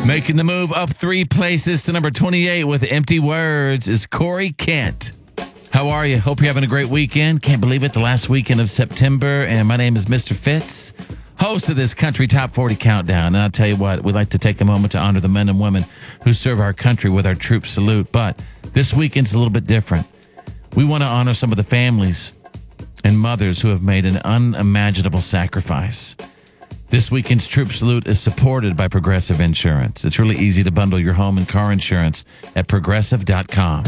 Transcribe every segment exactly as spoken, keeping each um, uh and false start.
Making the move up three places to number twenty-eight with Empty Words is Corey Kent. How are you? Hope you're having a great weekend. Can't believe it, the last weekend of September. And my name is Mister Fitz, host of this Country Top forty Countdown. And I'll tell you what, we'd like to take a moment to honor the men and women who serve our country with our troop salute. But this weekend's a little bit different. We want to honor some of the families and mothers who have made an unimaginable sacrifice. This weekend's Troop Salute is supported by Progressive Insurance. It's really easy to bundle your home and car insurance at progressive dot com.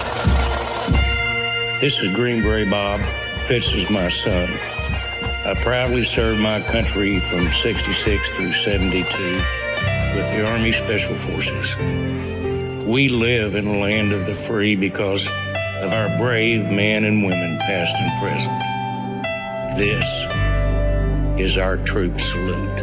This is Green Beret Bob. Fitz is my son. I proudly served my country from sixty-six through seventy-two with the Army Special Forces. We live in a land of the free because of our brave men and women, past and present. This is our troop salute.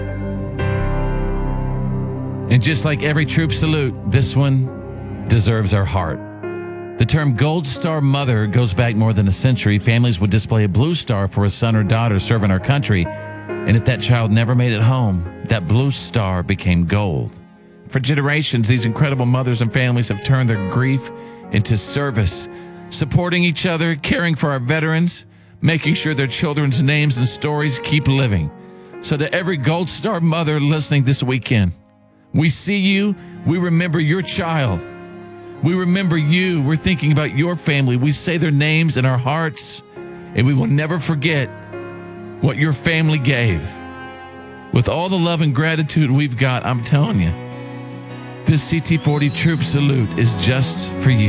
And just like every troop salute, this one deserves our heart. The term Gold Star Mother goes back more than a century. Families would display a blue star for a son or daughter serving our country. And if that child never made it home, that blue star became gold. For generations, these incredible mothers and families have turned their grief into service, supporting each other, caring for our veterans, making sure their children's names and stories keep living. So to every Gold Star mother listening this weekend, we see you, we remember your child. We remember you, we're thinking about your family. We say their names in our hearts, and we will never forget what your family gave. With all the love and gratitude we've got, I'm telling you, this C T forty Troop Salute is just for you.